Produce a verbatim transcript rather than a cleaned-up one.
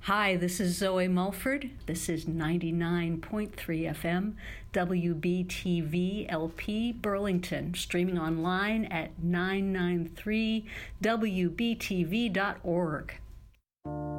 Hi, this is Zoe Mulford. This is ninety-nine point three F M, W B T V L P Burlington, streaming online at nine nine three W B T V dot org.